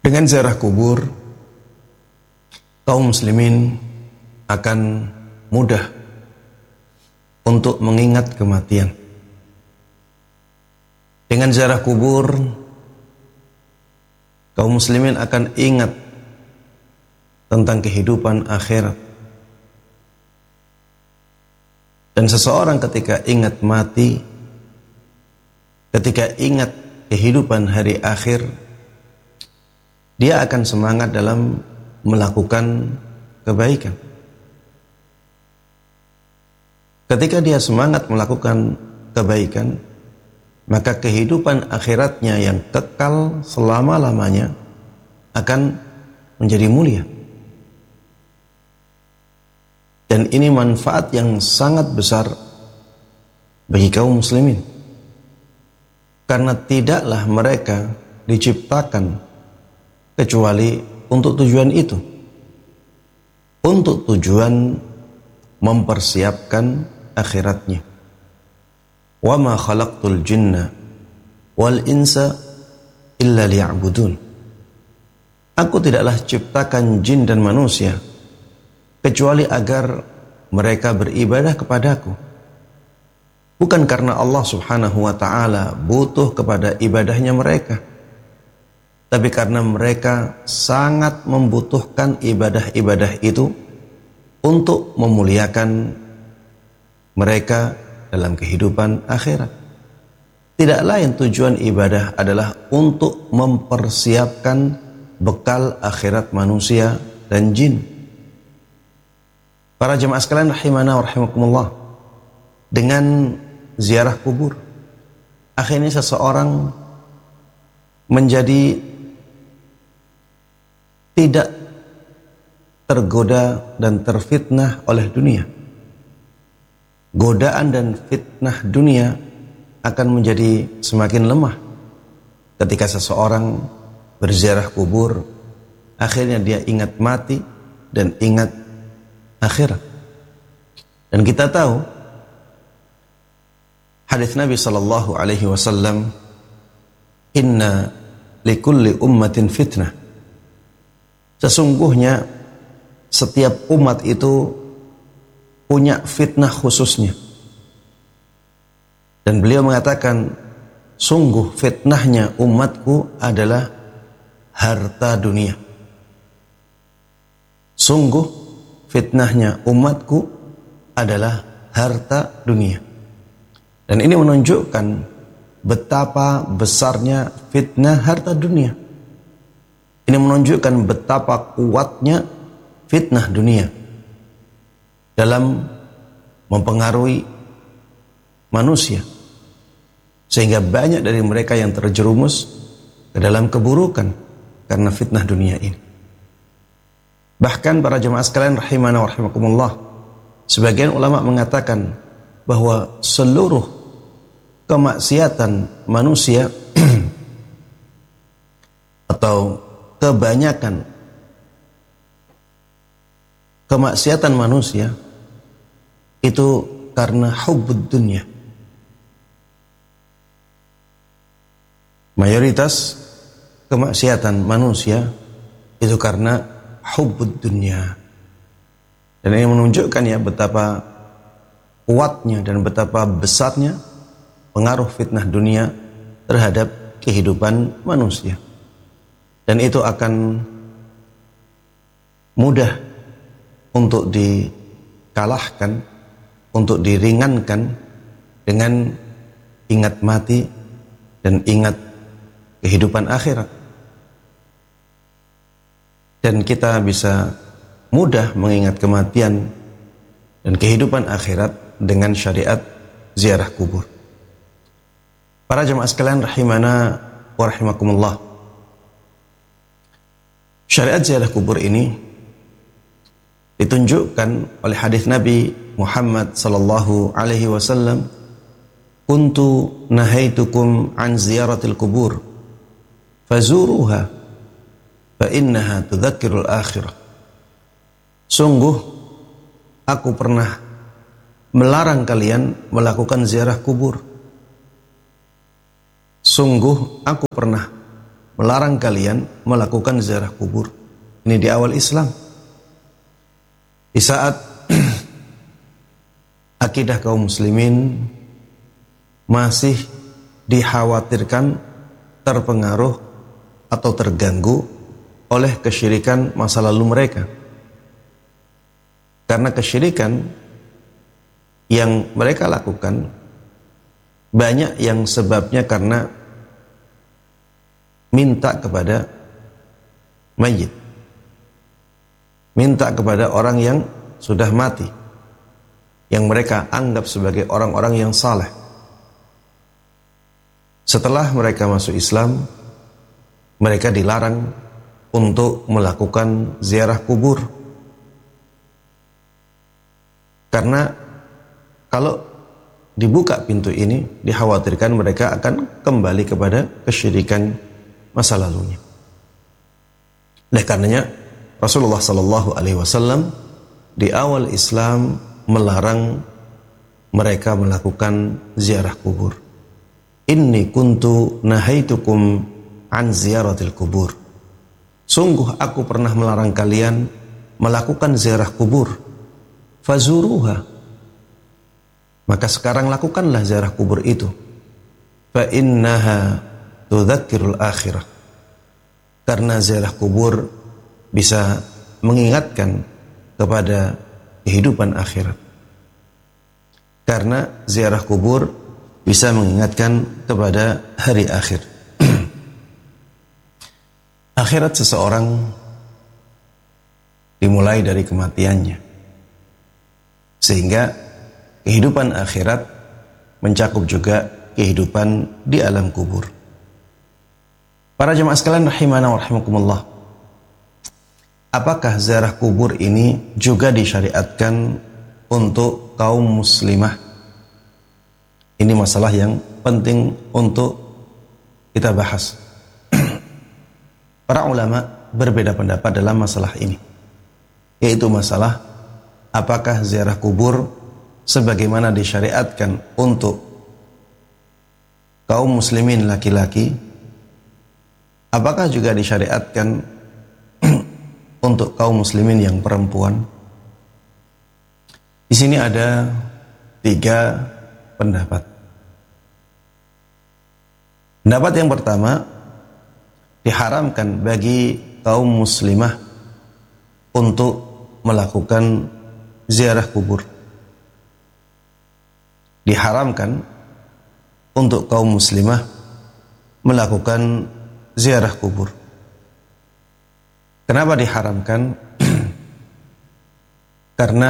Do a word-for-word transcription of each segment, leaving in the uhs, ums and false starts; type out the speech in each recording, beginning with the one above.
Dengan ziarah kubur, kaum muslimin akan mudah untuk mengingat kematian. Dengan ziarah kubur, kaum muslimin akan ingat tentang kehidupan akhirat. Dan seseorang ketika ingat mati, ketika ingat kehidupan hari akhir, dia akan semangat dalam melakukan kebaikan. Ketika dia semangat melakukan kebaikan, maka kehidupan akhiratnya yang kekal selama-lamanya akan menjadi mulia. Dan ini manfaat yang sangat besar bagi kaum muslimin. Karena tidaklah mereka diciptakan kecuali untuk tujuan itu, untuk tujuan mempersiapkan akhiratnya. Wa ma khalaqtul jinna wal insa illa liya'budun. Aku tidaklah ciptakan jin dan manusia kecuali agar mereka beribadah kepadaku. Bukan karena Allah subhanahu wa ta'ala butuh kepada ibadahnya mereka, tapi karena mereka sangat membutuhkan ibadah-ibadah itu untuk memuliakan mereka dalam kehidupan akhirat. Tidak lain tujuan ibadah adalah untuk mempersiapkan bekal akhirat manusia dan jin. Para jemaah sekalian rahimana wa rahimakumullah, dengan ziarah kubur, akhirnya seseorang menjadi tidak tergoda dan terfitnah oleh dunia. Godaan dan fitnah dunia akan menjadi semakin lemah ketika seseorang berziarah kubur. Akhirnya dia ingat mati dan ingat akhirat. Dan kita tahu hadis Nabi sallallahu alaihi wasallam, inna likulli ummatin fitnah. Sesungguhnya setiap umat itu punya fitnah khususnya. Dan beliau mengatakan, sungguh fitnahnya umatku adalah harta dunia. Sungguh fitnahnya umatku adalah harta dunia. Dan ini menunjukkan betapa besarnya fitnah harta dunia. Ini menunjukkan betapa kuatnya fitnah dunia dalam mempengaruhi manusia, sehingga banyak dari mereka yang terjerumus ke dalam keburukan karena fitnah dunia ini. Bahkan para jemaah sekalian rahimana wa rahimakumullah, sebagian ulama mengatakan bahwa seluruh kemaksiatan manusia atau kebanyakan kemaksiatan manusia itu karena hubbud dunya. Mayoritas kemaksiatan manusia itu karena hubbud dunya. Dan ini menunjukkan ya betapa kuatnya dan betapa besarnya pengaruh fitnah dunia terhadap kehidupan manusia. Dan itu akan mudah untuk dikalahkan, untuk diringankan dengan ingat mati dan ingat kehidupan akhirat. Dan kita bisa mudah mengingat kematian dan kehidupan akhirat dengan syariat ziarah kubur. Para jemaah sekalian rahimana wa rahimakumullah, syariat ziarah kubur ini ditunjukkan oleh hadis Nabi Muhammad sallallahu alaihi wasallam, kuntu nahaitukum an ziyaratil kubur fazuruha fa innaha tudzakkirul akhirah. Sungguh aku pernah melarang kalian melakukan ziarah kubur. Sungguh aku pernah melarang kalian melakukan ziarah kubur. Ini di awal Islam. Di saat akidah kaum muslimin masih dikhawatirkan terpengaruh atau terganggu oleh kesyirikan masa lalu mereka. Karena kesyirikan yang mereka lakukan banyak yang sebabnya karena minta kepada mayit, minta kepada orang yang sudah mati, yang mereka anggap sebagai orang-orang yang saleh. Setelah mereka masuk Islam, mereka dilarang untuk melakukan ziarah kubur. Karena kalau dibuka pintu ini, dikhawatirkan mereka akan kembali kepada kesyirikan masa lalunya. Oleh karenanya Rasulullah sallallahu alaihi wasallam di awal Islam melarang mereka melakukan ziarah kubur. Inni kuntu nahaitukum an ziyaratil kubur. Sungguh aku pernah melarang kalian melakukan ziarah kubur. Fazuruha. Maka sekarang lakukanlah ziarah kubur itu. Fa innaha tudzakirul akhirah. Karena ziarah kubur bisa mengingatkan kepada kehidupan akhirat. Karena ziarah kubur bisa mengingatkan kepada hari akhir. Akhirat seseorang dimulai dari kematiannya. Sehingga kehidupan akhirat mencakup juga kehidupan di alam kubur. Para jemaah sekalian rahimana wa rahimakumullah. Apakah ziarah kubur ini juga disyariatkan untuk kaum muslimah? Ini masalah yang penting untuk kita bahas. Para ulama berbeda pendapat dalam masalah ini, yaitu masalah apakah ziarah kubur sebagaimana disyariatkan untuk kaum muslimin laki-laki, apakah juga disyariatkan untuk kaum muslimin yang perempuan? Di sini ada tiga pendapat. Pendapat yang pertama, diharamkan bagi kaum muslimah untuk melakukan ziarah kubur. Diharamkan untuk kaum muslimah melakukan ziarah kubur. Kenapa diharamkan? Karena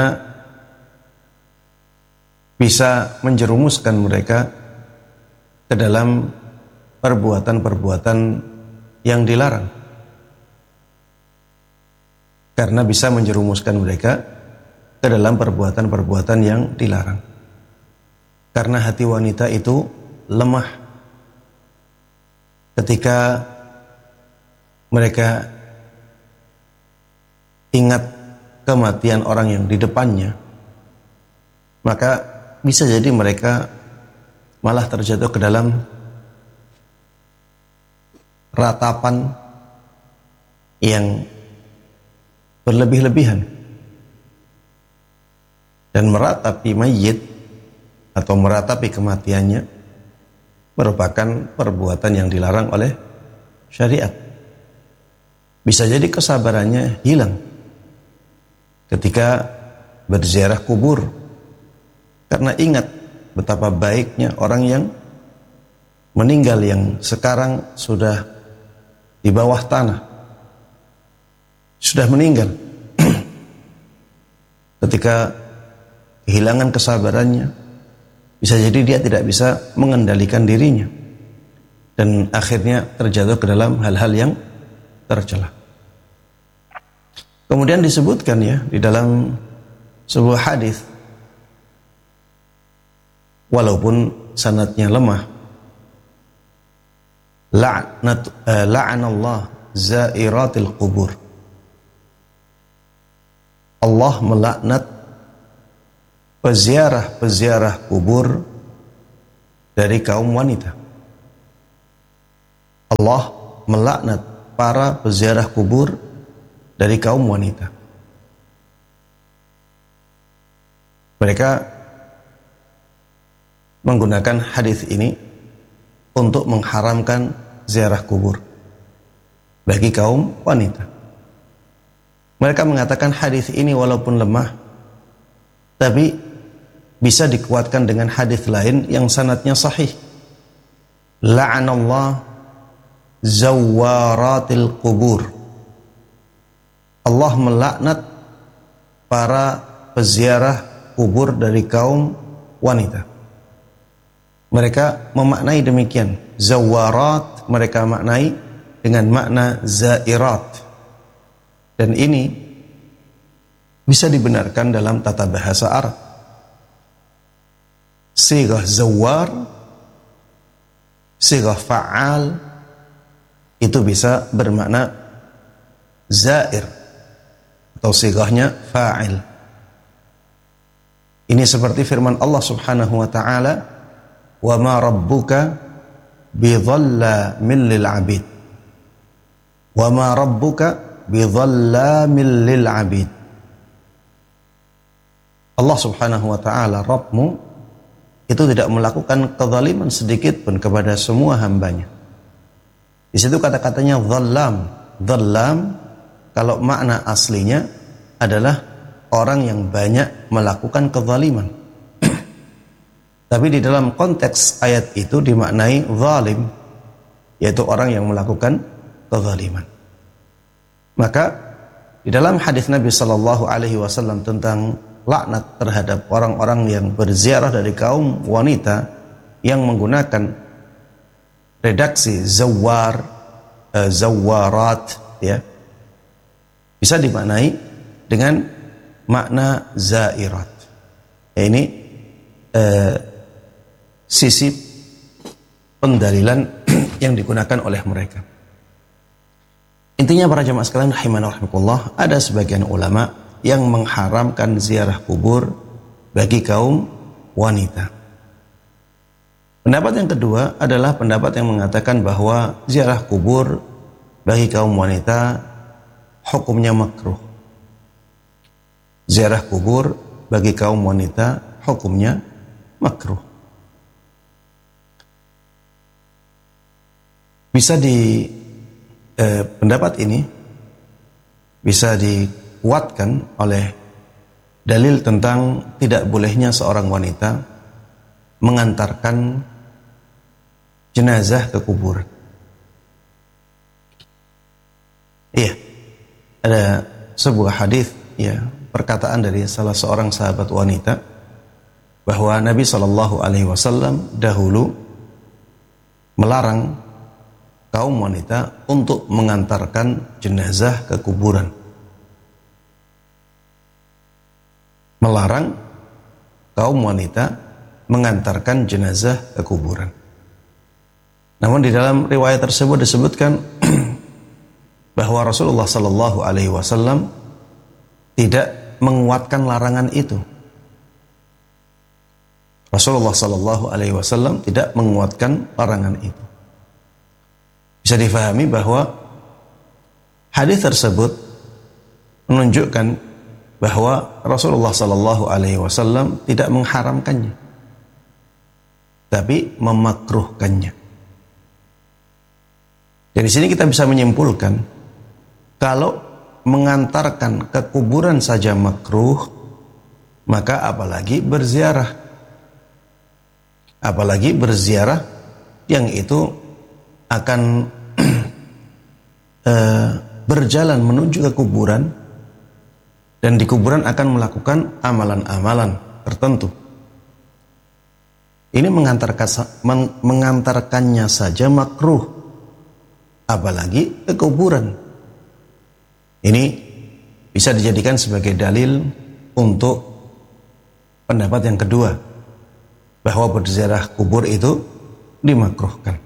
bisa menjerumuskan mereka ke dalam perbuatan-perbuatan yang dilarang. Karena bisa menjerumuskan mereka ke dalam perbuatan-perbuatan yang dilarang. Karena hati wanita itu lemah ketika mereka ingat kematian orang yang di depannya, maka bisa jadi mereka malah terjatuh ke dalam ratapan yang berlebih-lebihan. Dan meratapi mayit atau meratapi kematiannya merupakan perbuatan yang dilarang oleh syariat. Bisa jadi kesabarannya hilang ketika berziarah kubur, karena ingat betapa baiknya orang yang meninggal yang sekarang sudah di bawah tanah, sudah meninggal. Ketika kehilangan kesabarannya, bisa jadi dia tidak bisa mengendalikan dirinya dan akhirnya terjatuh ke dalam hal-hal yang tercela. Kemudian disebutkan ya di dalam sebuah hadis, walaupun sanadnya lemah, la'nat uh, la'anallah zairatil qubur. Allah melaknat peziarah-peziarah kubur dari kaum wanita. Allah melaknat para peziarah kubur dari kaum wanita. Mereka menggunakan hadis ini untuk mengharamkan ziarah kubur bagi kaum wanita. Mereka mengatakan hadis ini walaupun lemah, tapi bisa dikuatkan dengan hadis lain yang sanadnya sahih. La'anallah zawaratil qubur. Allah melaknat para peziarah kubur dari kaum wanita. Mereka memaknai demikian. Zawarat mereka maknai dengan makna zairat. Dan ini bisa dibenarkan dalam tata bahasa Arab. Sighah zawar, sighah fa'al itu bisa bermakna zair atau sighahnya fa'il. Ini seperti firman Allah Subhanahu wa taala, "Wa ma rabbuka bidhallamin lil 'abid." Wa ma rabbuka bidhallamin lil 'abid. Allah Subhanahu wa taala, Rabbmu itu tidak melakukan kezaliman sedikit pun kepada semua hambanya. Di situ kata-katanya dhallam. Dhallam kalau makna aslinya adalah orang yang banyak melakukan kezaliman. Tapi di dalam konteks ayat itu dimaknai zalim, yaitu orang yang melakukan kezaliman. Maka di dalam hadis Nabi sallallahu alaihi wasallam tentang laknat terhadap orang-orang yang berziarah dari kaum wanita yang menggunakan redaksi zawar, uh, zawarat, ya, bisa dimaknai dengan makna zairat. Ya, ini uh, sisi pendalilan yang digunakan oleh mereka. Intinya para jamaah sekalian rahimana rahimakumullah, ada sebagian ulama yang mengharamkan ziarah kubur bagi kaum wanita. Pendapat yang kedua adalah pendapat yang mengatakan bahwa ziarah kubur bagi kaum wanita hukumnya makruh. Ziarah kubur bagi kaum wanita hukumnya makruh. Bisa di eh, pendapat ini bisa dikuatkan oleh dalil tentang tidak bolehnya seorang wanita mengantarkan jenazah ke kuburan. Iya, ada sebuah hadis, ya, perkataan dari salah seorang sahabat wanita bahwa Nabi Shallallahu Alaihi Wasallam dahulu melarang kaum wanita untuk mengantarkan jenazah ke kuburan. Melarang kaum wanita mengantarkan jenazah ke kuburan. Namun di dalam riwayat tersebut disebutkan bahwa Rasulullah Sallallahu Alaihi Wasallam tidak menguatkan larangan itu. Rasulullah Sallallahu Alaihi Wasallam tidak menguatkan larangan itu. Bisa difahami bahwa hadis tersebut menunjukkan bahwa Rasulullah Sallallahu Alaihi Wasallam tidak mengharamkannya, tapi memakruhkannya. Dari sini kita bisa menyimpulkan kalau mengantarkan ke kuburan saja makruh, maka apalagi berziarah, apalagi berziarah yang itu akan uh, berjalan menuju ke kuburan dan di kuburan akan melakukan amalan-amalan tertentu. Ini mengantarkan, men, mengantarkannya saja makruh, apalagi ke kuburan. Ini bisa dijadikan sebagai dalil untuk pendapat yang kedua, bahwa berziarah kubur itu dimakruhkan.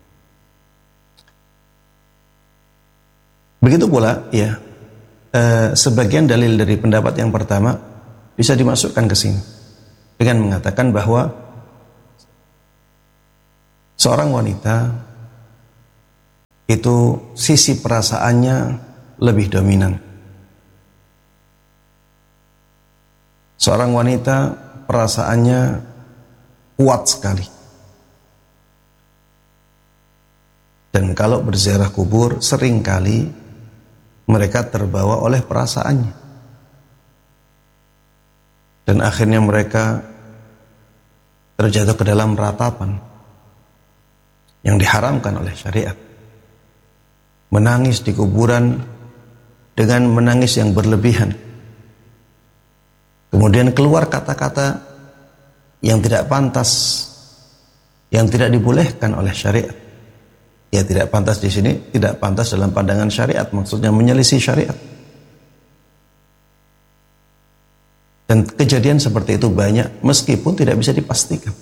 Begitu pula, ya, eh, sebagian dalil dari pendapat yang pertama bisa dimasukkan ke sini dengan mengatakan bahwa seorang wanita itu sisi perasaannya lebih dominan. Seorang wanita perasaannya kuat sekali. Dan kalau berziarah kubur seringkali mereka terbawa oleh perasaannya. Dan akhirnya mereka terjatuh ke dalam ratapan yang diharamkan oleh syariat. Menangis di kuburan dengan menangis yang berlebihan. Kemudian keluar kata-kata yang tidak pantas, yang tidak dibolehkan oleh syariat. Ya, tidak pantas di sini, tidak pantas dalam pandangan syariat, maksudnya menyelisih syariat. Dan kejadian seperti itu banyak, meskipun tidak bisa dipastikan.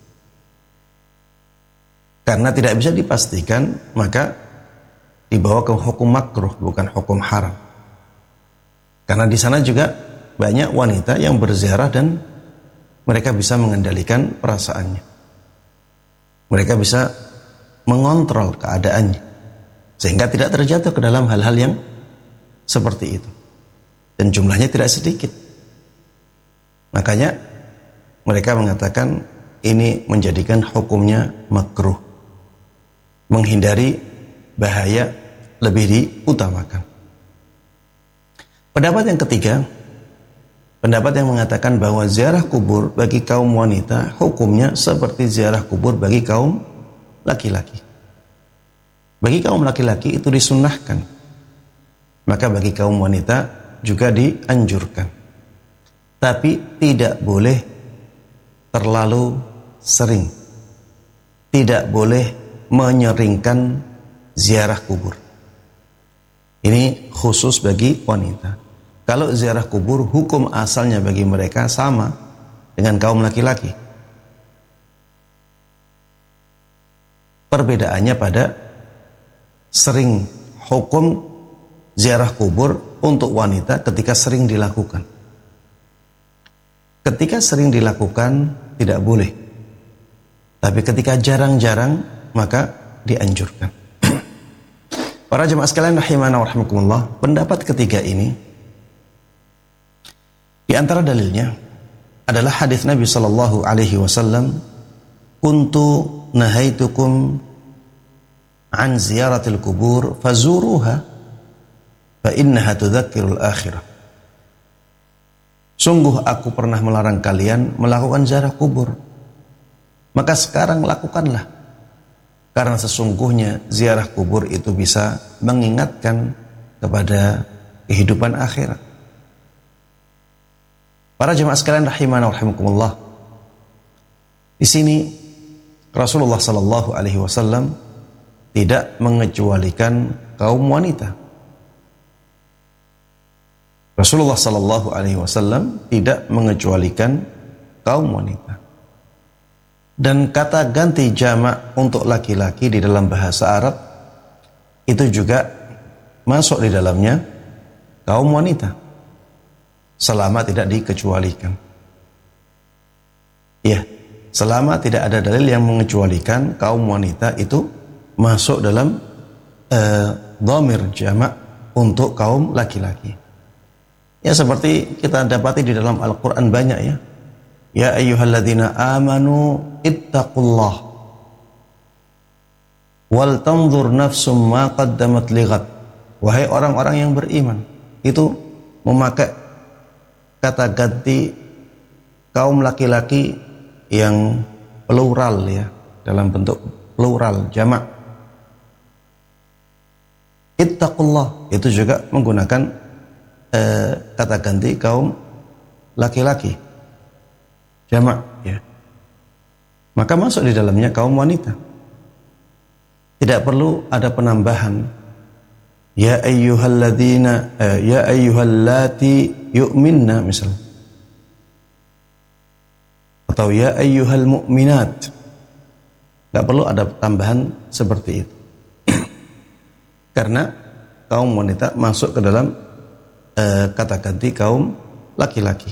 Karena tidak bisa dipastikan, maka dibawa ke hukum makruh, bukan hukum haram. Karena di sana juga banyak wanita yang berziarah dan mereka bisa mengendalikan perasaannya. Mereka bisa mengontrol keadaannya sehingga tidak terjatuh ke dalam hal-hal yang seperti itu, dan jumlahnya tidak sedikit. Makanya mereka mengatakan ini menjadikan hukumnya makruh, menghindari bahaya lebih diutamakan. Pendapat yang ketiga, pendapat yang mengatakan bahwa ziarah kubur bagi kaum wanita hukumnya seperti ziarah kubur bagi kaum laki-laki. Bagi kaum laki-laki itu disunnahkan, maka bagi kaum wanita juga dianjurkan. Tapi tidak boleh terlalu sering. Tidak boleh menyeringkan ziarah kubur. Ini khusus bagi wanita. Kalau ziarah kubur hukum asalnya bagi mereka sama dengan kaum laki-laki. Perbedaannya pada sering. Hukum ziarah kubur untuk wanita ketika sering dilakukan. Ketika sering dilakukan tidak boleh. Tapi ketika jarang-jarang maka dianjurkan. Para jemaah sekalian rahimana wa rahimakumullah, pendapat ketiga ini di antara dalilnya adalah hadis Nabi sallallahu alaihi wasallam, "Kuntu nahaitukum an ziyaratil kubur fazuruha fa innaha tudzakirul akhirah." Sungguh aku pernah melarang kalian melakukan ziarah kubur, maka sekarang lakukanlah, karena sesungguhnya ziarah kubur itu bisa mengingatkan kepada kehidupan akhirat. Para jemaah sekalian rahimana wa rahimakumullah, di sini Rasulullah sallallahu alaihi wasallam tidak mengecualikan kaum wanita. Rasulullah sallallahu alaihi wasallam tidak mengecualikan kaum wanita. Dan kata ganti jamak untuk laki-laki di dalam bahasa Arab itu juga masuk di dalamnya kaum wanita, selama tidak dikecualikan. Ya, selama tidak ada dalil yang mengecualikan kaum wanita itu masuk dalam uh, dhamir jamak untuk kaum laki-laki. Ya, seperti kita dapati di dalam Al-Quran banyak ya. Ya ayyuhalladzina amanu ittaqullah wal tanzur nafsum ma qaddamat lighad. Wahai orang-orang yang beriman, itu memakai kata ganti kaum laki-laki yang plural ya, dalam bentuk plural jamak. Ittaqullah itu juga menggunakan eh, kata ganti kaum laki-laki jamak ya. Maka masuk di dalamnya kaum wanita. Tidak perlu ada penambahan ya ayyuhalladzina eh, ya ayyuhallati yu'minna misalnya, atau ya ayyuhal mu'minat. Tidak perlu ada tambahan seperti itu. Karena kaum wanita masuk ke dalam eh, kata ganti kaum laki-laki.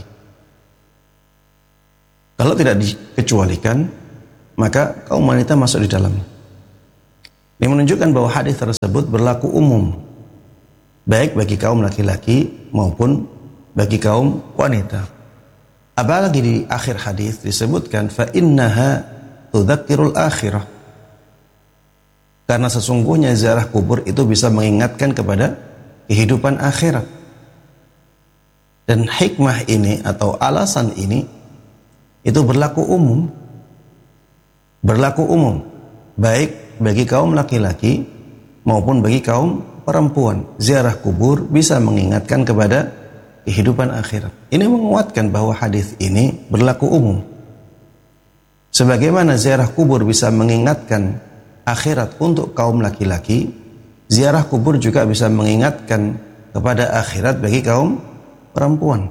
Kalau tidak dikecualikan, maka kaum wanita masuk di dalamnya. Ini menunjukkan bahwa hadis tersebut berlaku umum, baik bagi kaum laki-laki maupun bagi kaum wanita. Apalagi di akhir hadis disebutkan fa innaha tudzakirul akhirah. Karena sesungguhnya ziarah kubur itu bisa mengingatkan kepada kehidupan akhirat. Dan hikmah ini atau alasan ini itu berlaku umum. Berlaku umum, baik bagi kaum laki-laki maupun bagi kaum perempuan. Ziarah kubur bisa mengingatkan kepada kehidupan akhirat. Ini menguatkan bahwa hadis ini berlaku umum. Sebagaimana ziarah kubur bisa mengingatkan akhirat untuk kaum laki-laki, ziarah kubur juga bisa mengingatkan kepada akhirat bagi kaum perempuan.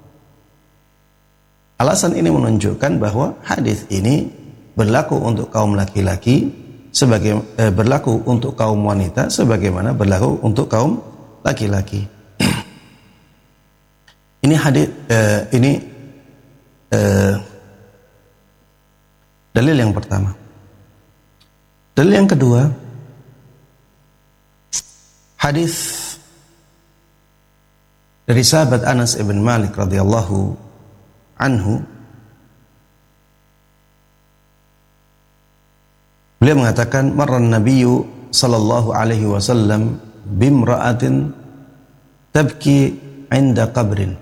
Alasan ini menunjukkan bahwa hadis ini berlaku untuk kaum laki-laki sebagai eh, berlaku untuk kaum wanita sebagaimana berlaku untuk kaum laki-laki. Ini hadis eh, ini eh, dalil yang pertama. Dalil yang kedua, hadis dari sahabat Anas ibn Malik radhiyallahu anhu. Beliau mengatakan, marran nabiyyu sallallahu alaihi wasallam bimra'atin tabki 'inda qabrin.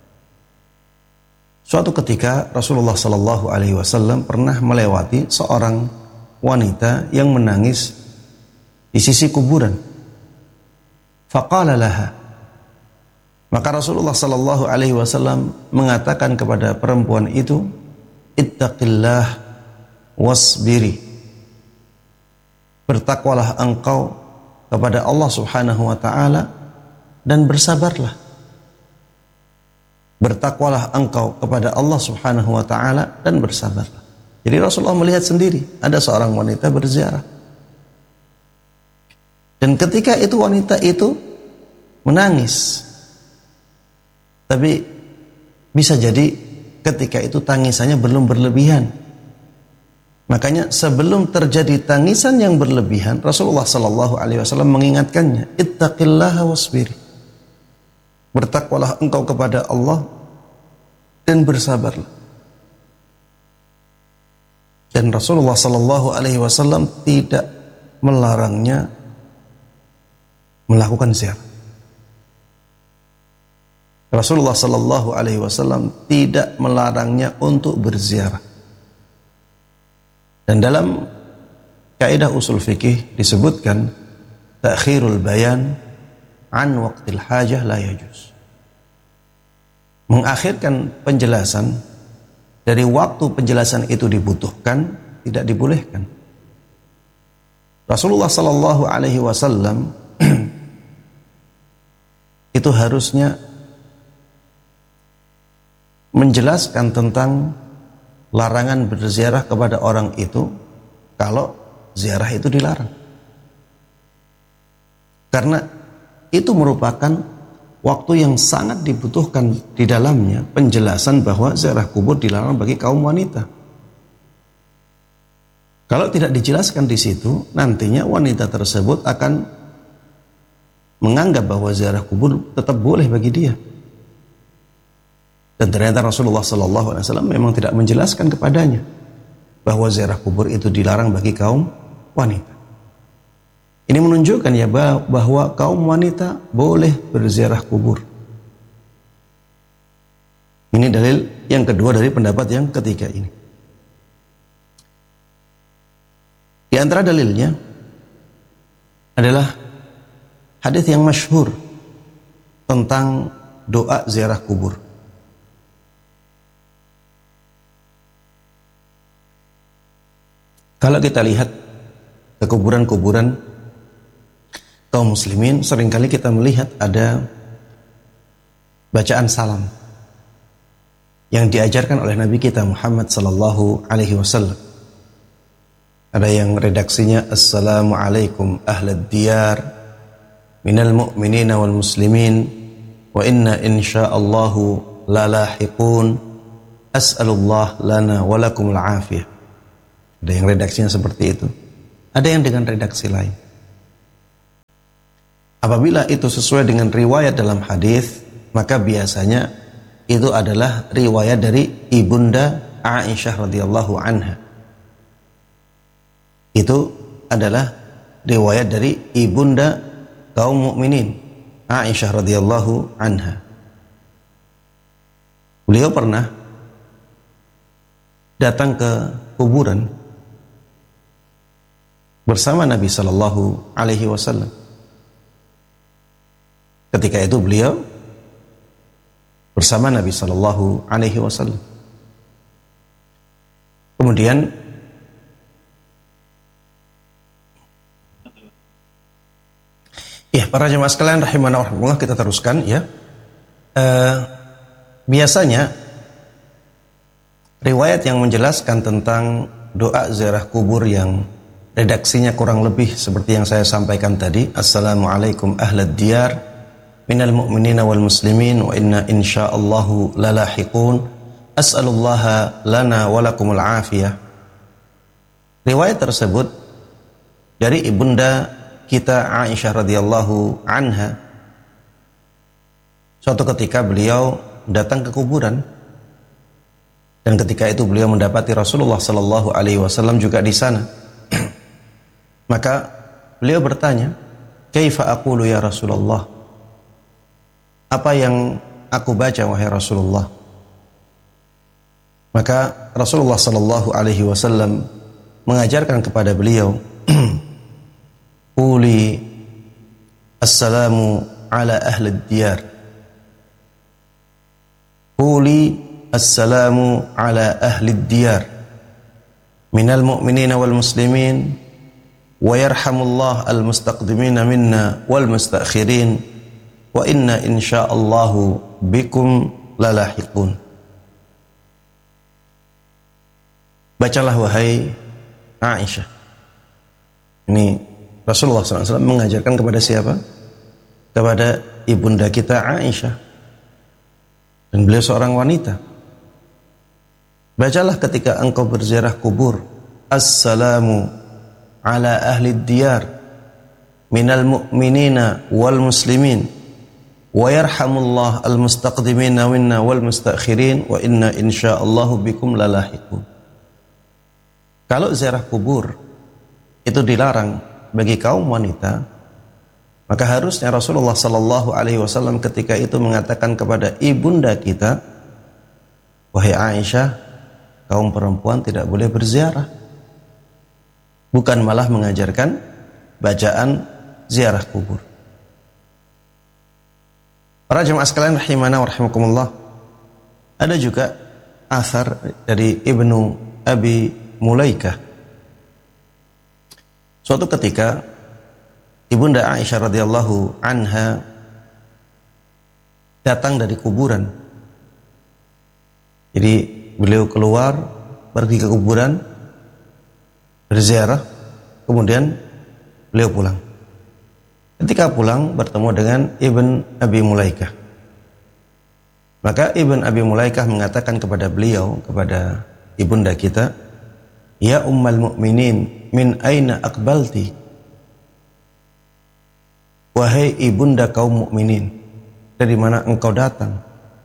Suatu ketika Rasulullah sallallahu alaihi wasallam pernah melewati seorang wanita yang menangis di sisi kuburan. Faqala laha. Maka Rasulullah sallallahu alaihi wasallam mengatakan kepada perempuan itu, ittaqillah wasbiri. Bertakwalah engkau kepada Allah Subhanahu wa taala dan bersabarlah. Bertakwalah engkau kepada Allah Subhanahu wa taala dan bersabarlah. Jadi Rasulullah melihat sendiri ada seorang wanita berziarah. Dan ketika itu wanita itu menangis. Tapi bisa jadi ketika itu tangisannya belum berlebihan. Makanya sebelum terjadi tangisan yang berlebihan, Rasulullah sallallahu alaihi wasallam mengingatkannya, ittaqillaha wasbir. Bertakwalah engkau kepada Allah dan bersabarlah. Dan Rasulullah sallallahu alaihi wasallam tidak melarangnya melakukan ziarah. Rasulullah sallallahu alaihi wasallam tidak melarangnya untuk berziarah. Dan dalam kaidah usul fikih disebutkan ta'khirul bayan an waqtil hajah la yajuz. Mengakhirkan penjelasan dari waktu penjelasan itu dibutuhkan tidak dibolehkan. Rasulullah sallallahu alaihi wasallam itu harusnya menjelaskan tentang larangan berziarah kepada orang itu kalau ziarah itu dilarang. Karena itu merupakan waktu yang sangat dibutuhkan di dalamnya penjelasan bahwa ziarah kubur dilarang bagi kaum wanita. Kalau tidak dijelaskan di situ, nantinya wanita tersebut akan menganggap bahwa ziarah kubur tetap boleh bagi dia. Dan ternyata Rasulullah sallallahu alaihi wasallam memang tidak menjelaskan kepadanya bahwa ziarah kubur itu dilarang bagi kaum wanita. Ini menunjukkan ya bahwa kaum wanita boleh berziarah kubur. Ini dalil yang kedua dari pendapat yang ketiga ini. Di antara dalilnya adalah hadis yang masyhur tentang doa ziarah kubur. Kalau kita lihat ke kuburan-kuburan kaum muslimin, seringkali kita melihat ada bacaan salam yang diajarkan oleh Nabi kita Muhammad sallallahu alaihi wasallam. Ada yang redaksinya Assalamualaikum ahlad diyar minal mu'minina wal muslimin wa inna insyaallahu lalahiqun as'alullah lana walakumul afiyah. Ada yang redaksinya seperti itu. ada yang dengan redaksi lain. Apabila itu sesuai dengan riwayat dalam hadis, maka biasanya itu adalah riwayat dari ibunda Aisyah radhiyallahu anha. Itu adalah riwayat dari ibunda kaum mukminin Aisyah radhiyallahu anha. Beliau pernah datang ke kuburan bersama Nabi sallallahu alaihi wasallam. Ketika itu beliau bersama Nabi sallallahu alaihi wasallam. Kemudian ya, para jemaah sekalian rahimana wa rahimakumullah, kita teruskan ya. Uh, biasanya riwayat yang menjelaskan tentang doa ziarah kubur yang redaksinya kurang lebih seperti yang saya sampaikan tadi, Assalamualaikum ahlad diyar minal mu'minina wal muslimin wa inna insyaallahu lalahiqun as'alullaha lana walakumul afiyah. Riwayat tersebut dari ibunda kita Aisyah radhiyallahu anha. Suatu ketika beliau datang ke kuburan, dan ketika itu beliau mendapati Rasulullah sallallahu alaihi wasallam juga di sana. Maka beliau bertanya, "Kaifa aqulu ya Rasulullah?" Apa yang aku baca wahai Rasulullah? Maka Rasulullah sallallahu alaihi wasallam mengajarkan kepada beliau, "Quli assalamu ala ahli diyar." Quli assalamu ala ahli diyar minal mu'minina wal muslimin wa yarhamullah al mustaqdimina minna wal mustakhirin wa inna insyaallahu bikum lalahiqun. Bacalah wahai Aisyah. Ini Rasulullah shallallahu alaihi wasallam mengajarkan kepada siapa? Kepada ibunda kita Aisyah, dan beliau seorang wanita. Bacalah ketika engkau berziarah kubur, assalamu ala ahli diyar minal mu'minina wal muslimin wa yarhamullah al mustaqdimina minna wal mustakhirin wa inna insyaallahu bikum lalahiqun. Kalau ziarah kubur itu dilarang bagi kaum wanita, maka harusnya Rasulullah sallallahu alaihi wasallam ketika itu mengatakan kepada ibunda kita, wahai Aisyah, kaum perempuan tidak boleh berziarah. Bukan malah mengajarkan bacaan ziarah kubur. Para jemaah sekalian rahimana wa rahimakumullah, ada juga athar dari Ibnu Abi Mulaikah. Suatu ketika ibunda Aisyah radhiyallahu anha datang dari kuburan. Jadi beliau keluar pergi ke kuburan berziarah, kemudian beliau pulang. Ketika pulang bertemu dengan Ibn Abi Mulaikah. Maka Ibn Abi Mulaikah mengatakan kepada beliau, kepada ibunda kita, "Ya ummal mu'minin, min aina aqbalti?" Wahai ibunda kaum mukminin, dari mana engkau datang?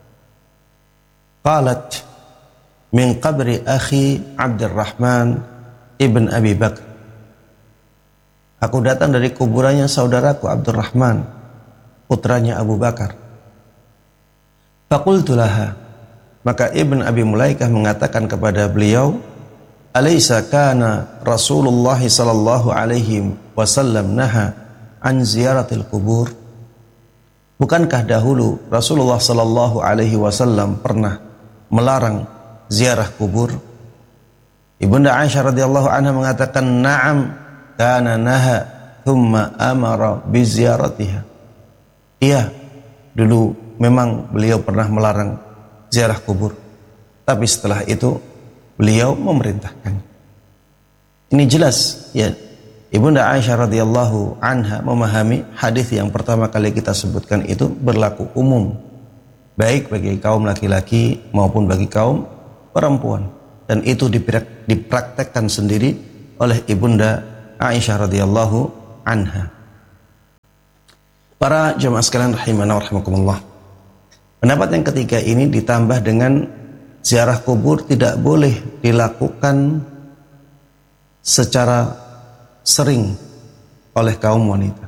Qalat, min qabri akhi Abdurrahman ibn Abi Bakr. Aku datang dari kuburannya saudaraku Abdurrahman, putranya Abu Bakar. Faqultu laha, maka Ibn Abi Mulaikah mengatakan kepada beliau, alaysa kana Rasulullah sallallahu alaihi wasallam naha an ziyaratil kubur? Bukankah dahulu Rasulullah sallallahu alaihi wasallam pernah melarang ziarah kubur? Ibunda Aisyah radhiyallahu anha mengatakan, na'am kana naha thumma amara bi ziyaratiha. Iya, dulu memang beliau pernah melarang ziarah kubur, tapi setelah itu beliau memerintahkan. Ini jelas ya, Ibunda Aisyah radhiyallahu anha memahami hadis yang pertama kali kita sebutkan itu berlaku umum, baik bagi kaum laki-laki maupun bagi kaum perempuan, dan itu dipraktekkan sendiri oleh Ibunda Aisyah radhiyallahu anha. Para jemaah sekalian rahimana wa rahimakumullah. Pendapat yang ketiga ini ditambah dengan ziarah kubur tidak boleh dilakukan secara sering oleh kaum wanita.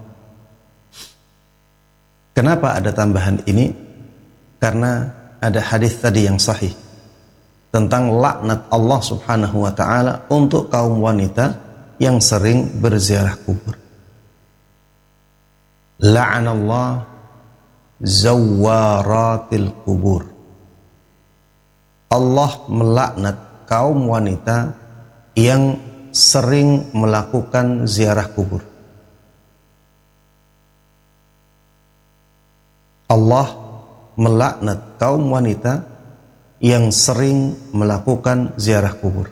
Kenapa ada tambahan ini? Karena ada hadis tadi yang sahih tentang laknat Allah Subhanahu wa taala untuk kaum wanita yang sering berziarah kubur. La'anallah zawaratil kubur. Allah melaknat kaum wanita yang sering melakukan ziarah kubur. Allah melaknat kaum wanita yang sering melakukan ziarah kubur.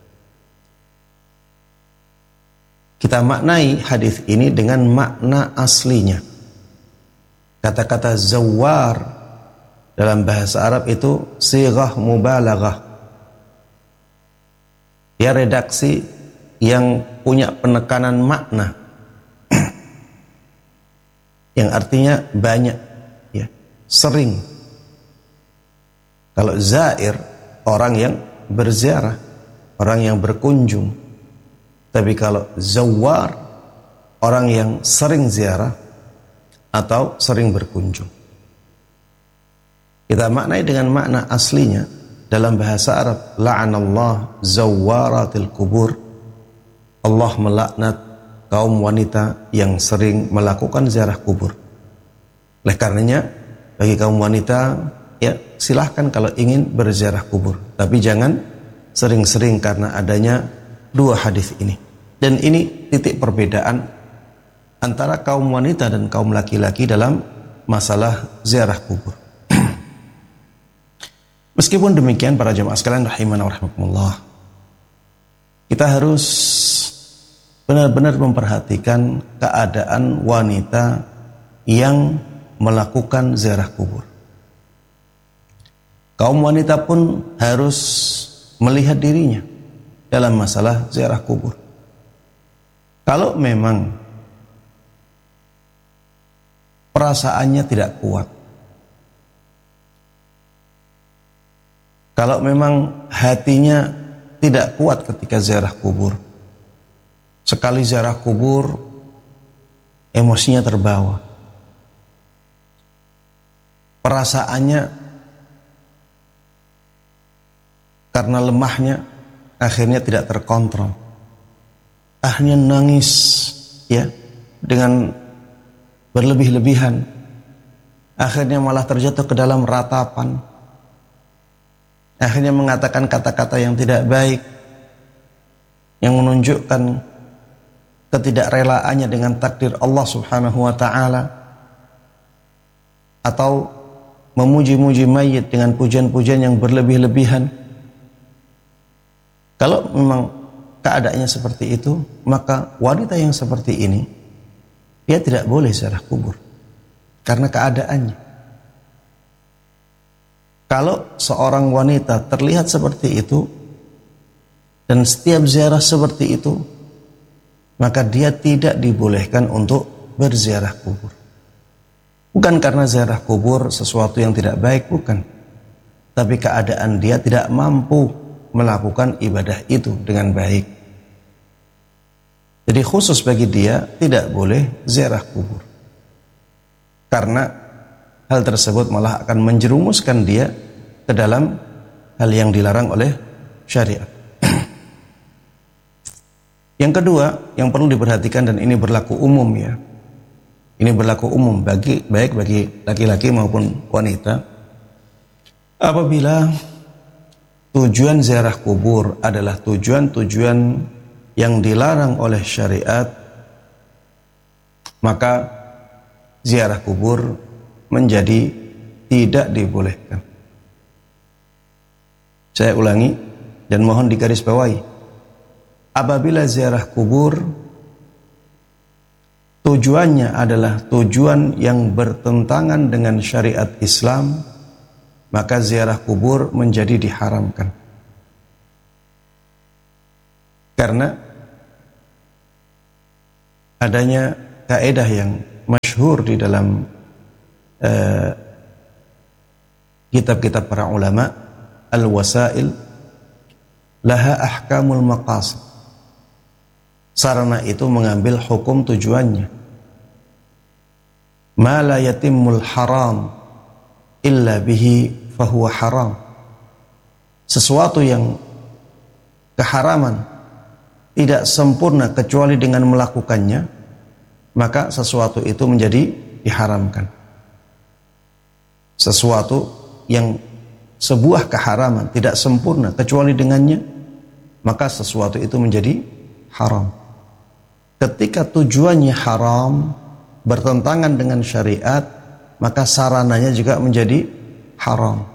Kita maknai hadis ini dengan makna aslinya. Kata-kata zawar dalam bahasa Arab itu sighah mubalaghah. Ya, redaksi yang punya penekanan makna yang artinya banyak, ya, sering. Kalau zair, orang yang berziarah, orang yang berkunjung. Tapi kalau zawar, orang yang sering ziarah atau sering berkunjung. Kita maknai dengan makna aslinya dalam bahasa Arab, la'anallah zawaratil kubur. Allah melaknat kaum wanita yang sering melakukan ziarah kubur. Oleh karenanya, bagi kaum wanita, ya silahkan kalau ingin berziarah kubur, tapi jangan sering-sering karena adanya dua hadis ini. Dan ini titik perbedaan antara kaum wanita dan kaum laki-laki dalam masalah ziarah kubur. Meskipun demikian, para jemaah sekalian rahimana wa rahimakumullah, kita harus benar-benar memperhatikan keadaan wanita yang melakukan ziarah kubur. Kaum wanita pun harus melihat dirinya dalam masalah ziarah kubur. Kalau memang perasaannya tidak kuat, kalau memang hatinya tidak kuat ketika ziarah kubur, sekali ziarah kubur emosinya terbawa, perasaannya karena lemahnya akhirnya tidak terkontrol, akhirnya nangis, ya, dengan berlebih-lebihan, akhirnya malah terjatuh ke dalam ratapan, akhirnya mengatakan kata-kata yang tidak baik, yang menunjukkan ketidakrelaannya dengan takdir Allah Subhanahu wa ta'ala, atau memuji-muji mayit dengan pujian-pujian yang berlebih-lebihan. Kalau memang keadaannya seperti itu, maka wanita yang seperti ini dia tidak boleh ziarah kubur karena keadaannya. Kalau seorang wanita terlihat seperti itu dan setiap ziarah seperti itu, maka dia tidak dibolehkan untuk berziarah kubur. Bukan karena ziarah kubur sesuatu yang tidak baik, bukan. Tapi keadaan dia tidak mampu melakukan ibadah itu dengan baik. Jadi khusus bagi dia tidak boleh ziarah kubur. Karena hal tersebut malah akan menjerumuskan dia ke dalam hal yang dilarang oleh syariat. Yang kedua, yang perlu diperhatikan, dan ini berlaku umum, ya. Ini berlaku umum bagi baik bagi laki-laki maupun wanita. Apabila tujuan ziarah kubur adalah tujuan-tujuan yang dilarang oleh syariat, maka ziarah kubur menjadi tidak dibolehkan. Saya ulangi dan mohon digarisbawahi. Apabila ziarah kubur tujuannya adalah tujuan yang bertentangan dengan syariat Islam, maka ziarah kubur menjadi diharamkan. Karena adanya kaidah yang masyhur di dalam uh, kitab-kitab para ulama, al-wasail laha ahkamul maqasid. Sarana itu mengambil hukum tujuannya. Ma la yatimmul haram illa bihi fahuwa haram. Sesuatu yang keharaman tidak sempurna kecuali dengan melakukannya, maka sesuatu itu menjadi diharamkan. Sesuatu yang sebuah keharaman tidak sempurna kecuali dengannya, maka sesuatu itu menjadi haram. Ketika tujuannya haram, bertentangan dengan syariat, maka sarananya juga menjadi haram.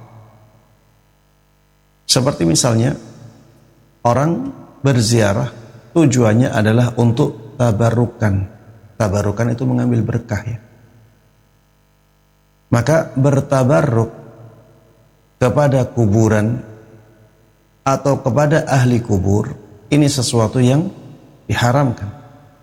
Seperti misalnya orang berziarah tujuannya adalah untuk tabarukan. Tabarukan itu mengambil berkah, ya. Maka bertabaruk kepada kuburan atau kepada ahli kubur, ini sesuatu yang diharamkan.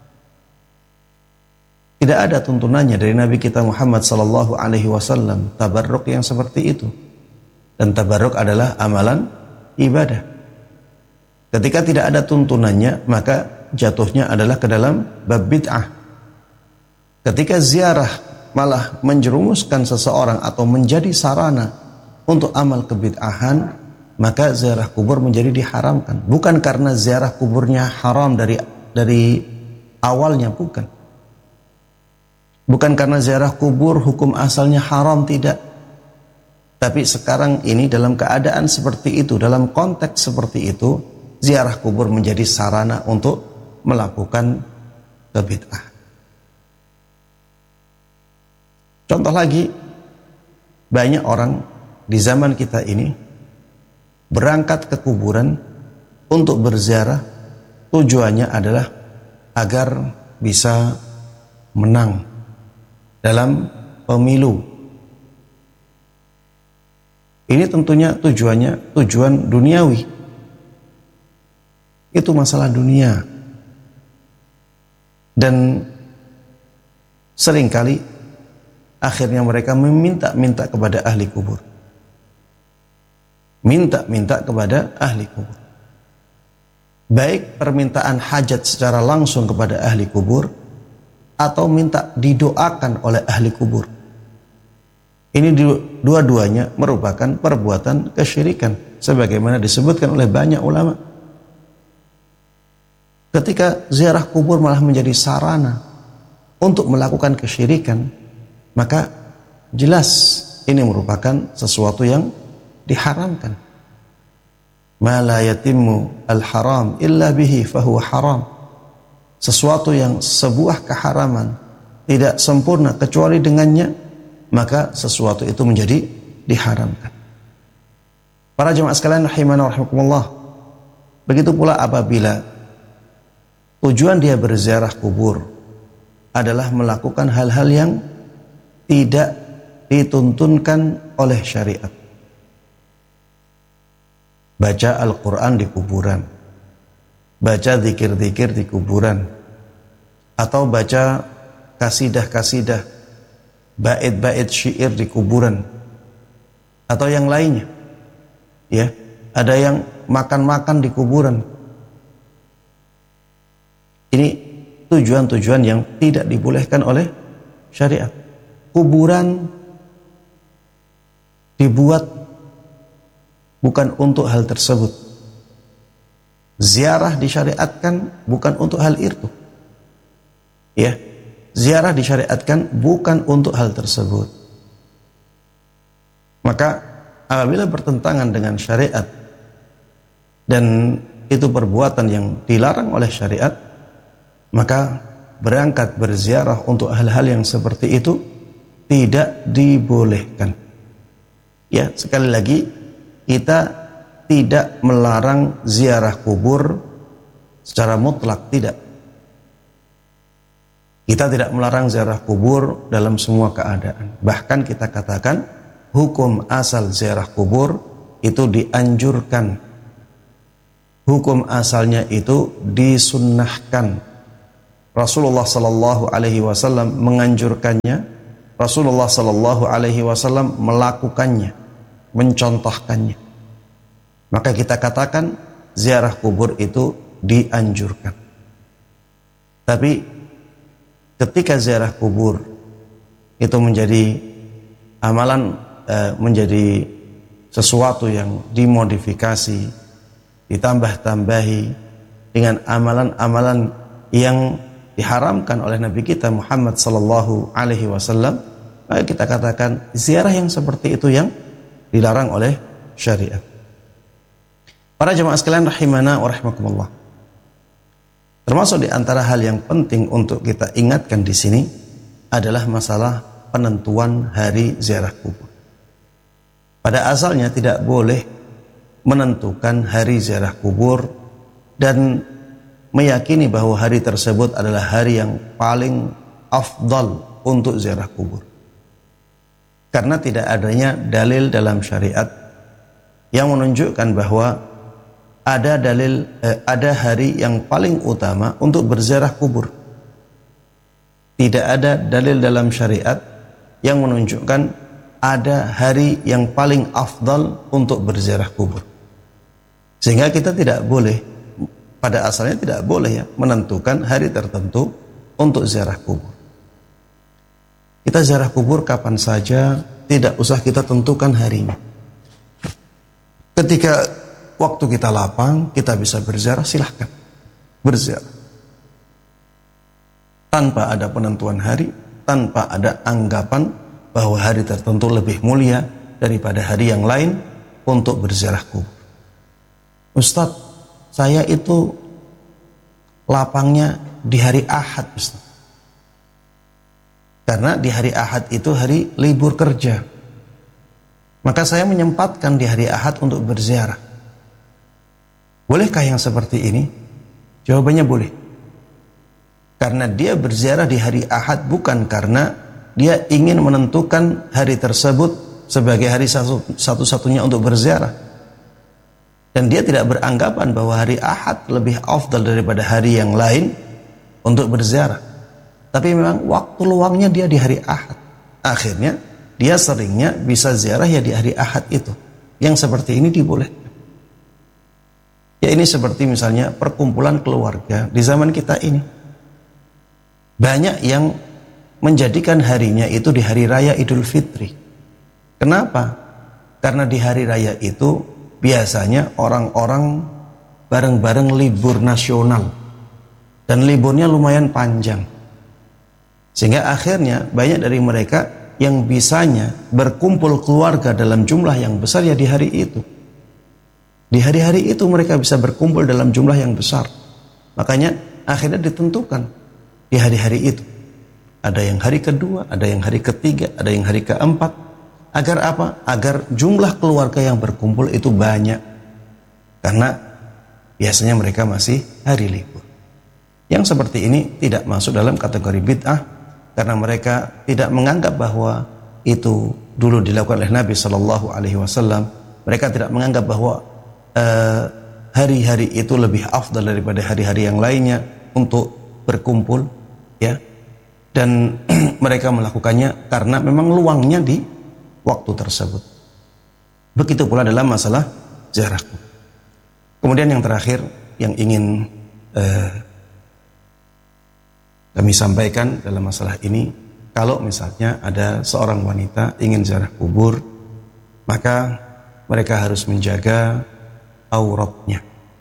Tidak ada tuntunannya dari Nabi kita Muhammad sallallahu alaihi wasallam tabarruk yang seperti itu. Dan tabarruk adalah amalan ibadah. Ketika tidak ada tuntunannya, maka jatuhnya adalah ke dalam bab bid'ah. Ketika ziarah malah menjerumuskan seseorang atau menjadi sarana untuk amal kebid'ahan, maka ziarah kubur menjadi diharamkan. Bukan karena ziarah kuburnya haram dari dari awalnya, bukan. Bukan karena ziarah kubur hukum asalnya haram, tidak. Tapi sekarang ini dalam keadaan seperti itu, dalam konteks seperti itu, ziarah kubur menjadi sarana untuk melakukan kebid'ah. Contoh lagi, banyak orang di zaman kita ini berangkat ke kuburan untuk berziarah, tujuannya adalah agar bisa menang dalam pemilu. Ini tentunya tujuannya tujuan duniawi. Itu masalah dunia. Dan seringkali akhirnya mereka meminta-minta kepada ahli kubur. Minta-minta kepada ahli kubur. Baik permintaan hajat secara langsung kepada ahli kubur, atau minta didoakan oleh ahli kubur. Ini dua-duanya merupakan perbuatan kesyirikan, sebagaimana disebutkan oleh banyak ulama. Ketika ziarah kubur malah menjadi sarana untuk melakukan kesyirikan, maka jelas ini merupakan sesuatu yang diharamkan. Ma la yatimmu al-haram illa bihi fahuwa haram. Sesuatu yang sebuah keharaman tidak sempurna kecuali dengannya, maka sesuatu itu menjadi diharamkan. Para jemaah sekalian rahimana wa rahimakumullah, begitu pula apabila tujuan dia berziarah kubur adalah melakukan hal-hal yang tidak dituntunkan oleh syariat. Baca Al-Quran di kuburan, baca zikir-zikir di kuburan, atau baca kasidah-kasidah, bait-bait syair di kuburan, atau yang lainnya. Ya, ada yang makan-makan di kuburan. Ini tujuan-tujuan yang tidak dibolehkan oleh syariat. Kuburan dibuat bukan untuk hal tersebut. Ziarah disyariatkan bukan untuk hal itu. Ya, ziarah disyariatkan bukan untuk hal tersebut. Maka apabila bertentangan dengan syariat dan itu perbuatan yang dilarang oleh syariat, maka berangkat berziarah untuk hal-hal yang seperti itu tidak dibolehkan. Ya, sekali lagi, kita tidak melarang ziarah kubur secara mutlak, tidak. Kita tidak melarang ziarah kubur dalam semua keadaan. Bahkan kita katakan hukum asal ziarah kubur itu dianjurkan. Hukum asalnya itu disunnahkan Rasulullah sallallahu alaihi wasallam menganjurkannya, Rasulullah sallallahu alaihi wasallam melakukannya, mencontohkannya. Maka kita katakan ziarah kubur itu dianjurkan. Tapi ketika ziarah kubur itu menjadi amalan, eh, menjadi sesuatu yang dimodifikasi, ditambah-tambahi dengan amalan-amalan yang diharamkan oleh Nabi kita Muhammad sallallahu alaihi wasallam, maka kita katakan ziarah yang seperti itu yang dilarang oleh syariat. Para jemaah sekalian rahimana wa rahimakumullah. Termasuk di antara hal yang penting untuk kita ingatkan di sini adalah masalah penentuan hari ziarah kubur. Pada asalnya tidak boleh menentukan hari ziarah kubur dan meyakini bahwa hari tersebut adalah hari yang paling afdal untuk ziarah kubur. Karena tidak adanya dalil dalam syariat yang menunjukkan bahwa ada dalil eh, ada hari yang paling utama untuk berziarah kubur. Tidak ada dalil dalam syariat yang menunjukkan ada hari yang paling afdal untuk berziarah kubur. Sehingga kita tidak boleh, pada asalnya tidak boleh ya, menentukan hari tertentu untuk ziarah kubur. Kita ziarah kubur kapan saja, tidak usah kita tentukan harinya. Ketika waktu kita lapang, kita bisa berziarah, silahkan berziarah. Tanpa ada penentuan hari, tanpa ada anggapan bahwa hari tertentu lebih mulia daripada hari yang lain untuk berziarah kubur. Ustadz, saya itu lapangnya di hari Ahad, Ustadz. Karena di hari Ahad itu hari libur kerja. Maka saya menyempatkan di hari Ahad untuk berziarah. Bolehkah yang seperti ini? Jawabannya boleh. Karena dia berziarah di hari Ahad bukan karena dia ingin menentukan hari tersebut sebagai hari satu-satunya untuk berziarah. Dan dia tidak beranggapan bahwa hari Ahad lebih afdal daripada hari yang lain untuk berziarah. Tapi memang waktu luangnya dia di hari Ahad. Akhirnya dia seringnya bisa ziarah ya di hari Ahad itu. Yang seperti ini dibolehkan. Ya ini seperti misalnya perkumpulan keluarga di zaman kita ini. Banyak yang menjadikan harinya itu di hari raya Idul Fitri. Kenapa? Karena di hari raya itu biasanya orang-orang bareng-bareng libur nasional. Dan liburnya lumayan panjang. Sehingga akhirnya banyak dari mereka yang bisanya berkumpul keluarga dalam jumlah yang besar ya di hari itu. Di hari-hari itu mereka bisa berkumpul dalam jumlah yang besar. Makanya akhirnya ditentukan di hari-hari itu. Ada yang hari kedua, ada yang hari ketiga, ada yang hari keempat. Agar apa? Agar jumlah keluarga yang berkumpul itu banyak. Karena biasanya mereka masih hari libur. Yang seperti ini tidak masuk dalam kategori bid'ah. Karena mereka tidak menganggap bahwa itu dulu dilakukan oleh Nabi Shallallahu Alaihi Wasallam. Mereka tidak menganggap bahwa uh, hari-hari itu lebih afdal daripada hari-hari yang lainnya untuk berkumpul, ya. Dan mereka melakukannya karena memang luangnya di waktu tersebut. Begitu pula dalam masalah ziarah. Kemudian yang terakhir yang ingin uh, kami sampaikan dalam masalah ini, kalau misalnya ada seorang wanita ingin ziarah kubur, maka mereka harus menjaga auratnya.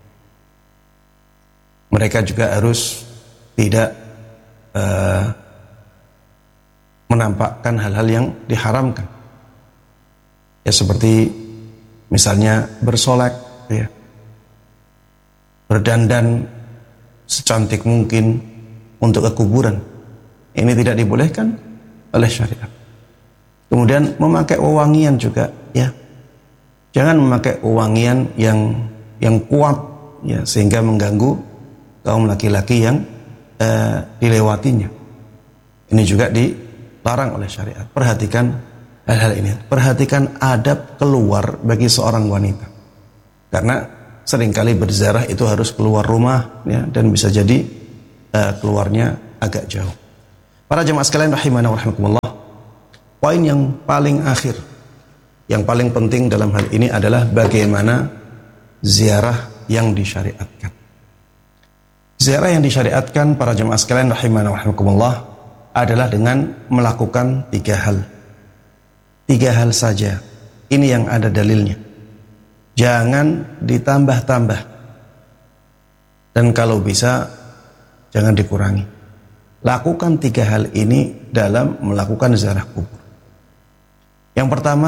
Mereka juga harus tidak uh, menampakkan hal-hal yang diharamkan. Ya seperti misalnya bersolek, ya, berdandan secantik mungkin untuk ke kuburan. Ini tidak dibolehkan oleh syariat. Kemudian memakai wewangian juga, ya. Jangan memakai wewangian yang yang kuat, ya, sehingga mengganggu kaum laki-laki yang uh, dilewatinya. Ini juga dilarang oleh syariat. Perhatikan hal-hal ini. Perhatikan adab keluar bagi seorang wanita. Karena seringkali berziarah itu harus keluar rumah, ya, dan bisa jadi keluarnya agak jauh. Para jemaah sekalian rahimana wa rahimakumullah, poin yang paling akhir, yang paling penting dalam hal ini adalah bagaimana ziarah yang disyariatkan. Ziarah yang disyariatkan para jemaah sekalian rahimana wa rahimakumullah adalah dengan melakukan tiga hal. Tiga hal saja. Ini yang ada dalilnya. Jangan ditambah-tambah. Dan kalau bisa jangan dikurangi. Lakukan tiga hal ini dalam melakukan ziarah kubur. Yang pertama,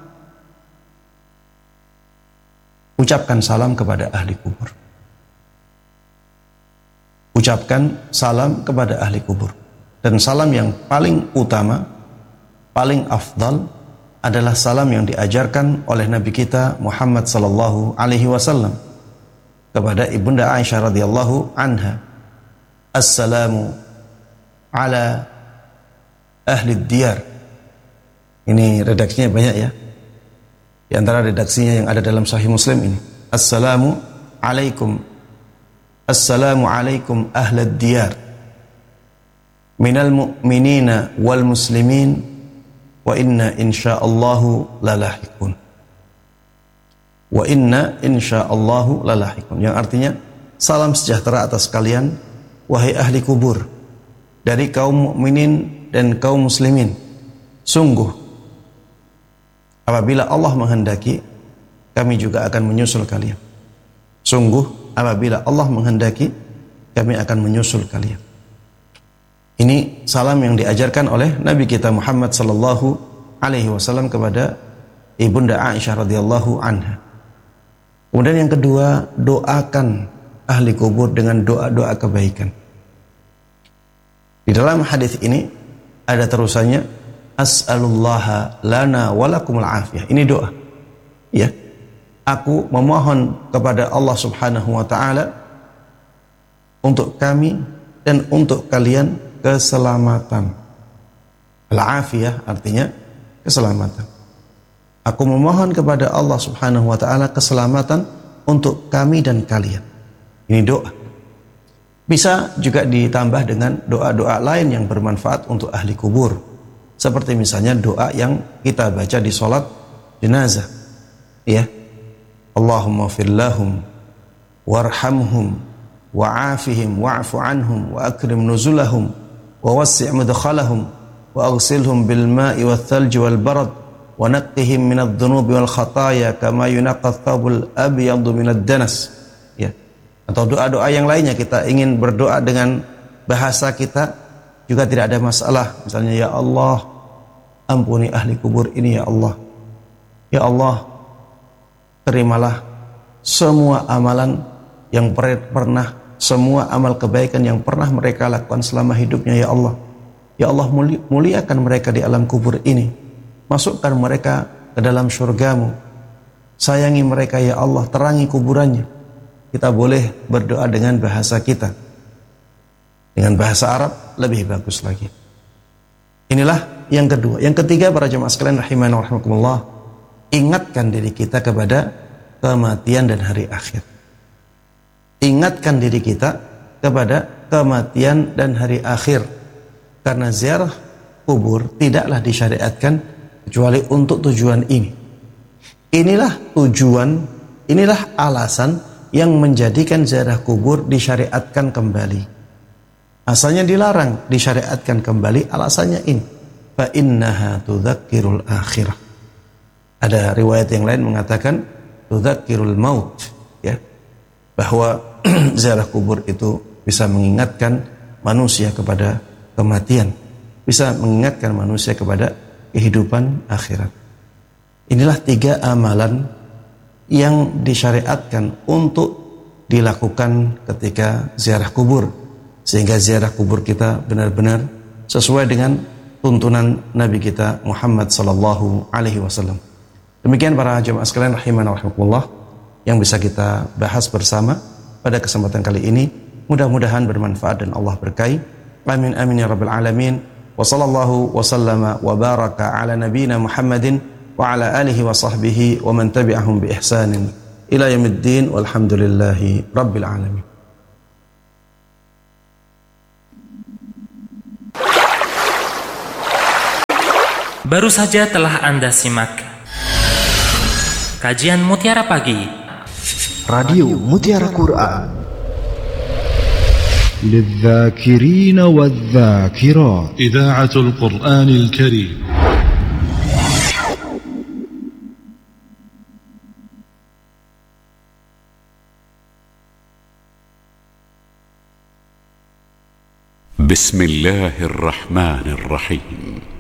ucapkan salam kepada ahli kubur. Ucapkan salam kepada ahli kubur. Dan salam yang paling utama, paling afdal adalah salam yang diajarkan oleh Nabi kita Muhammad sallallahu alaihi wasallam kepada Ibunda Aisyah radhiyallahu anha. Assalamu ala ahli diyar. Ini redaksinya banyak ya. Di antara redaksinya yang ada dalam Sahih Muslim ini, Assalamu alaikum, Assalamu alaikum ahli diyar, minal mu'minina wal muslimin, wa inna insyaallahu lalahikun. Wa inna insyaallahu lalahikun. Yang artinya, salam sejahtera atas kalian, wahai ahli kubur, dari kaum mukminin dan kaum muslimin. Sungguh, apabila Allah menghendaki, kami juga akan menyusul kalian. Sungguh, apabila Allah menghendaki, kami akan menyusul kalian. Ini salam yang diajarkan oleh Nabi kita Muhammad sallallahu alaihi wasallam kepada Ibunda Aisyah radhiyallahu anha. Kemudian yang kedua, doakan ahli kubur dengan doa-doa kebaikan. Di dalam hadis ini ada terusannya, as'alullaha lana walakumul afiyah. Ini doa. Ya. Aku memohon kepada Allah Subhanahu wa taala untuk kami dan untuk kalian keselamatan. Al-afiyah artinya keselamatan. Aku memohon kepada Allah Subhanahu wa taala keselamatan untuk kami dan kalian. Ini doa. Bisa juga ditambah dengan doa-doa lain yang bermanfaat untuk ahli kubur. Seperti misalnya doa yang kita baca di sholat jenazah. Ya. Allahumma firlahum warhamhum wa'afihim wa'fu anhum wa akrim nuzulahum wa wassi' mudkhalahum wa aghsilhum bil ma'i wal thalji wal barad wa naqqihim minadh dhunubi wal khataya kama yunaqqa ath-thawbul abyadu minad danas. Ya. Atau doa-doa yang lainnya, kita ingin berdoa dengan bahasa kita juga tidak ada masalah. Misalnya, ya Allah, ampuni ahli kubur ini ya Allah. Ya Allah, terimalah semua amalan yang pernah, semua amal kebaikan yang pernah mereka lakukan selama hidupnya ya Allah. Ya Allah, muli, muliakan mereka di alam kubur ini. Masukkan mereka ke dalam syurgamu. Sayangi mereka ya Allah, terangi kuburannya. Kita boleh berdoa dengan bahasa kita. Dengan bahasa Arab lebih bagus lagi. Inilah yang kedua. Yang ketiga, para jemaah sekalian rahimana wa rahimakumullah, ingatkan diri kita kepada kematian dan hari akhir. Ingatkan diri kita kepada kematian dan hari akhir. Karena ziarah kubur tidaklah disyariatkan kecuali untuk tujuan ini. Inilah tujuan, inilah alasan yang menjadikan ziarah kubur disyariatkan kembali. Asalnya dilarang, disyariatkan kembali, alasannya ini. Fa innaha tudzakkirul akhirah. Ada riwayat yang lain mengatakan tudzakkirul maut, ya. Bahwa ziarah kubur itu bisa mengingatkan manusia kepada kematian, bisa mengingatkan manusia kepada kehidupan akhirat. Inilah tiga amalan yang disyariatkan untuk dilakukan ketika ziarah kubur, sehingga ziarah kubur kita benar-benar sesuai dengan tuntunan Nabi kita Muhammad sallallahu alaihi wasallam. Demikian para jemaah sekalian rahimana wa rahimakumullah yang bisa kita bahas bersama pada kesempatan kali ini. Mudah-mudahan bermanfaat dan Allah berkahi. Amin amin ya rabbal alamin. Wa sallallahu wa sallama wa baraka ala nabiyyina Muhammadin wa ala alihi wa sahbihi wa man tabi'ahum bi ihsanin ila yaumiddin walhamdulillahi rabbil alamin. Baru saja telah Anda simak kajian Mutiara Pagi, Radio Mutiara Quran للذاكرين والذاكرات. إذاعة القرآن الكريم. بسم الله الرحمن الرحيم.